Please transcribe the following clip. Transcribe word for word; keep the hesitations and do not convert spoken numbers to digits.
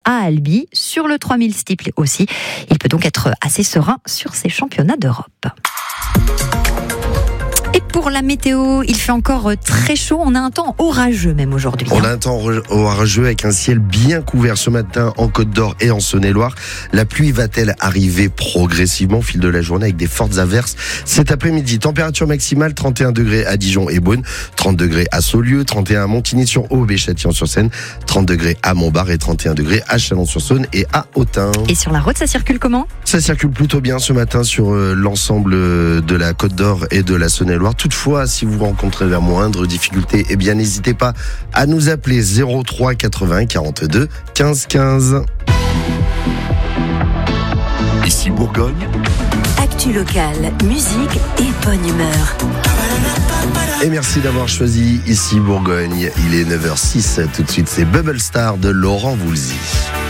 à Albi, sur le trois mille steeple aussi. Il peut donc être assez serein sur ces championnats d'Europe. Et pour la météo, il fait encore très chaud. On a un temps orageux même aujourd'hui. On a un temps orageux avec un ciel bien couvert ce matin en Côte d'Or et en Saône-et-Loire. La pluie va-t-elle arriver progressivement au fil de la journée avec des fortes averses cet après-midi? Température maximale trente et un degrés à Dijon et Beaune, trente degrés à Saulieu, trente et un à Montigny-sur-Aube et Châtillon-sur-Seine, trente degrés à Montbard et trente et un degrés à Chalon-sur-Saône et à Autun. Et sur la route, ça circule comment? Ça circule plutôt bien ce matin sur l'ensemble de la Côte d'Or et de la Saône-et-Loire. Toutefois, si vous rencontrez la moindre difficulté, eh bien n'hésitez pas à nous appeler zéro trois quatre-vingts quarante-deux quinze quinze. Ici Bourgogne. Actu locale, musique et bonne humeur. Et merci d'avoir choisi Ici Bourgogne. Il est neuf heures six. Tout de suite, c'est Bubble Star de Laurent Voulzy.